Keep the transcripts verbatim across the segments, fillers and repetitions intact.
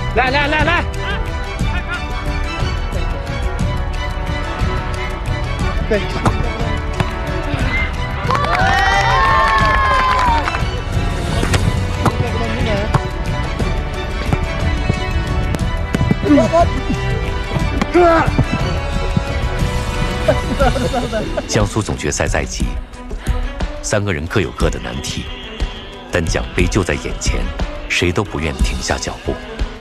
来来来来，对。 江苏总决赛在即，三个人各有各的难题，但奖杯就在眼前，谁都不愿停下脚步。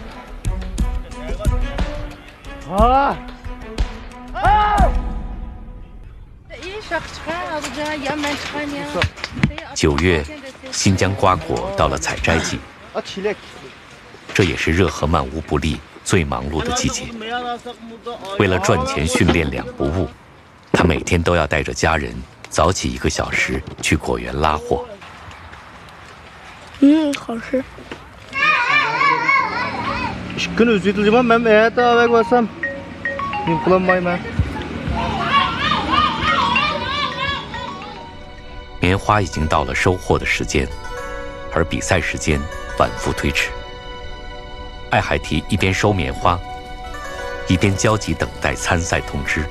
啊！啊！ 九月，新疆瓜果到了采摘季，这也是热河曼乌布力最忙碌的季节。为了赚钱训练两不误，他每天都要带着家人早起一个小时去果园拉货。 嗯，好吃。 棉花已经到了收获的时间，而比赛时间反复推迟。艾海提一边收棉花，一边焦急等待参赛通知。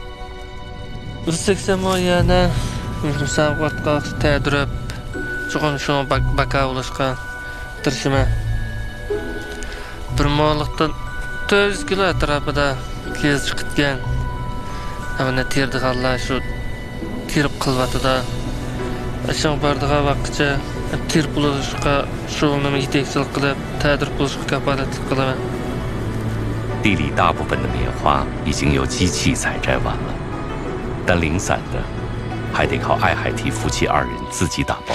ishing bardiga vaqtcha terib bo'lishga shug'ullanib yetakchilik qilib ta'dir bo'lishga kafolatlik qilaman。 地里大部分的棉花已经由机器采摘完了，但零散的还得靠艾海提夫妻二人自己打包。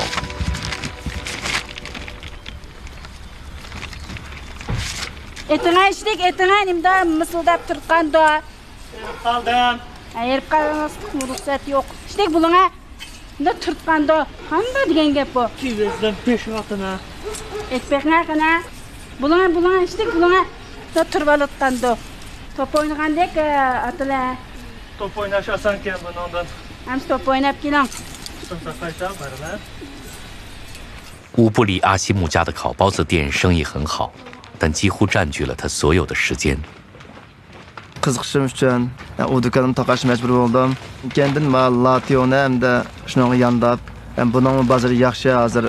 Etine içtik, etine elimde mısıldap Türkkan'da. Kaldım. Ayırıp kalınız, ruhsat yok. İçtik buluna. Ne Türkkan'da. Handa diyen gep bu. Kivizden beş altına. Etpekine kana. Buluna buluna içtik buluna. Ne Türkbalıkkan'da. Top oynayan dek atıla. Top oynaşasan ki bundan. Hem top oynayıp gelin. Sınıflaşan var lan. 乌布里阿西木家的烤包子店生意很好，但几乎占据了他所有的时间。 Qiziqishim uchun u do'konimni taqashga majbur bo'ldim. Keyin man lationi hamda shunga yondab, buning bozori yaxshi hozir.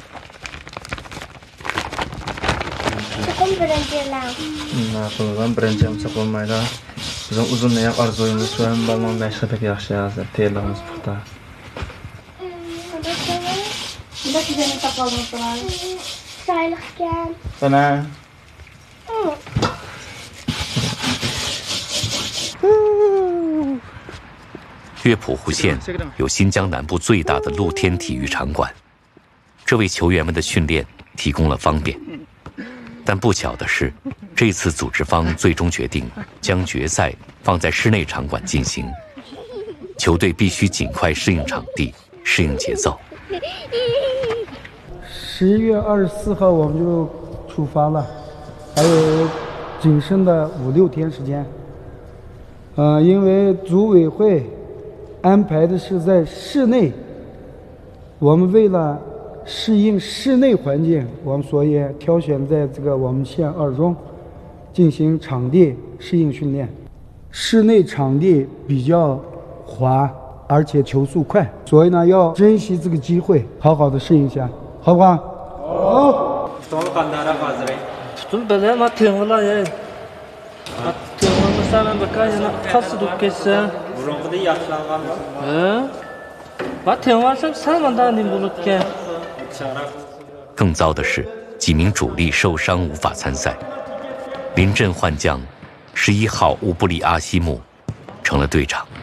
So'qim birinchilar. Ma'qulman, birinchi ham so'qilmaydi. Bizning uzun oyoq orzuyimiz shu ham balmon bashqa yaxshi hozir. Terligimiz puxta. Bunda sizeni tapalım falan. Saylıkken. Sana. 约普湖县有新疆南部最大的露天体育场馆，这为球员们的训练提供了方便。但不巧的是，这次组织方最终决定将决赛放在室内场馆进行，球队必须尽快适应场地，适应节奏。 十一月二十四号我们就出发了，还有仅剩的五六天时间。呃，因为组委会安排的是在室内，我们为了适应室内环境，我们所以挑选在这个我们县二中进行场地适应训练。室内场地比较滑，而且球速快，所以呢要珍惜这个机会，好好的适应一下，好不好？好。 tutun böyle ama tığla ya. Tığla mesela bakar yana kası dökese. Burunqida yaxshilanganmi? He? Bak tığla salmanda ne bulutken. 更糟的是，几名主力受伤无法参赛。临阵换将，十一号乌布里阿西木成了队长。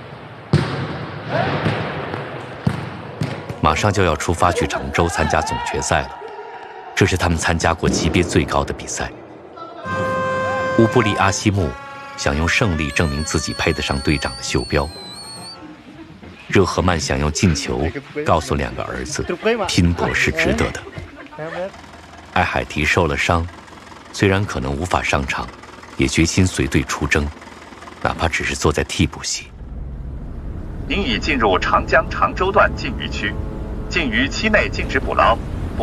马上就要出发去常州参加总决赛了，这是他们参加过级别最高的比赛。乌布里阿西木想用胜利证明自己配得上队长的袖标。热河曼想用进球告诉两个儿子，拼搏是值得的。艾海提受了伤，虽然可能无法上场，也决心随队出征，哪怕只是坐在替补席。 您已进入长江常州段禁渔区，禁渔期内禁止捕捞。